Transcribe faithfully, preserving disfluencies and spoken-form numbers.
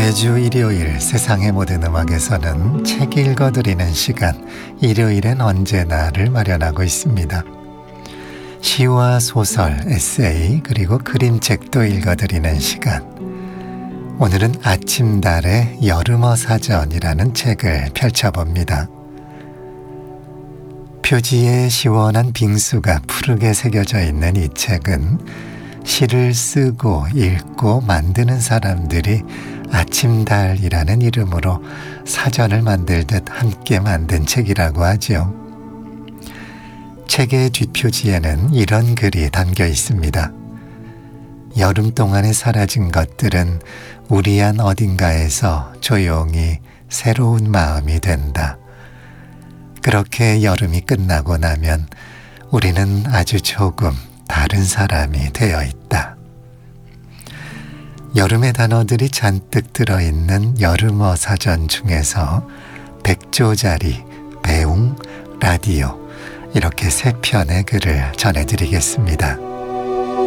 매주 일요일 세상의 모든 음악에서는 책 읽어드리는 시간, 일요일엔 언제나를 마련하고 있습니다. 시와 소설, 에세이, 그리고 그림책도 읽어드리는 시간. 오늘은 아침달의 여름어 사전이라는 책을 펼쳐봅니다. 표지에 시원한 빙수가 푸르게 새겨져 있는 이 책은 시를 쓰고 읽고 만드는 사람들이 아침달이라는 이름으로 사전을 만들듯 함께 만든 책이라고 하죠. 책의 뒷표지에는 이런 글이 담겨 있습니다. 여름 동안에 사라진 것들은 우리 안 어딘가에서 조용히 새로운 마음이 된다. 그렇게 여름이 끝나고 나면 우리는 아주 조금 다른 사람이 되어 있다. 여름의 단어들이 잔뜩 들어있는 여름어 사전 중에서 백조자리, 배웅, 라디오 이렇게 세 편의 글을 전해드리겠습니다.